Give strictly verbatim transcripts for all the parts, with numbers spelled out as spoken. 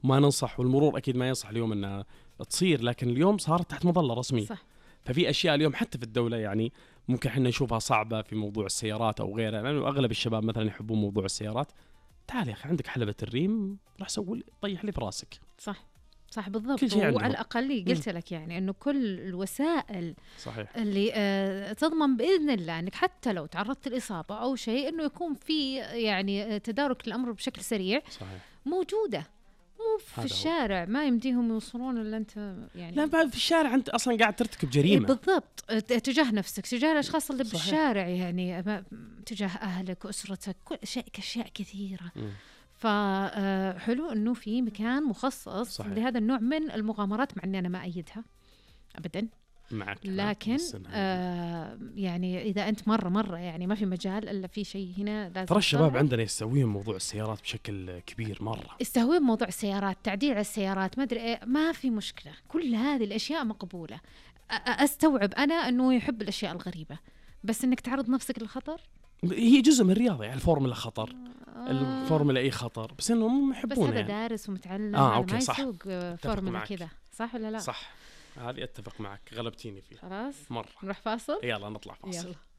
وما ننصح، والمرور أكيد ما ينصح اليوم أنها تصير، لكن اليوم صارت تحت مظلة رسمية. صح. ففي أشياء اليوم حتى في الدولة يعني ممكن احنا نشوفها صعبة في موضوع السيارات أو غيرها، لأنه يعني أغلب الشباب مثلا يحبون موضوع السيارات. تعال يا أخي عندك حلبة الريم، راح سوي طيح لي في راسك. صح صح بالضبط. كل شيء عندهم. وعلى الأقل قلت لك يعني أنه كل الوسائل صحيح. اللي آه تضمن بإذن الله أنك حتى لو تعرضت لإصابة أو شيء أنه يكون في يعني تدارك الأمر بشكل سريع. صحيح. موجودة. مو في الشارع ما يمديهم يوصلون إلا أنت يعني. لا بعد في الشارع أنت أصلا قاعد ترتكب جريمة. إيه بالضبط، تجاه نفسك، تجاه الأشخاص اللي صحيح. بالشارع يعني، تجاه أهلك وأسرتك، كل شيء أشياء كثيرة. م. فحلو أنه في مكان مخصص صحيح. لهذا النوع من المغامرات، مع أني أنا ما أيدها أبدا معك، لكن آه يعني إذا أنت مرة مرة يعني ما في مجال إلا في شيء هنا لازم. ترى الشباب عندنا يستهوين موضوع السيارات بشكل كبير مرة، يستهوين موضوع السيارات، تعديل على السيارات، ما أدري إيه، ما في مشكلة، كل هذه الأشياء مقبولة. أستوعب أنا أنه يحب الأشياء الغريبة، بس أنك تعرض نفسك للخطر هي جزء من الرياضة. يعني الفورمولا خطر، آه. الفورمولا أي خطر، بس إنهم يحبونه. بس هذا يعني دارس ومتعلم. آه أوكي ما صح. يسوق فورمولا كذا، صح ولا لا؟ صح، هذه أتفق معك، غلبتيني فيه. خلاص مرة. نروح فاصل. يلا نطلع فاصل. يلا.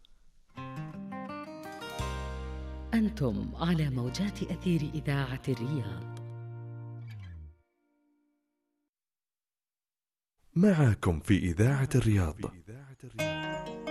أنتم على موجات أثير إذاعة الرياض. معكم في إذاعة الرياض.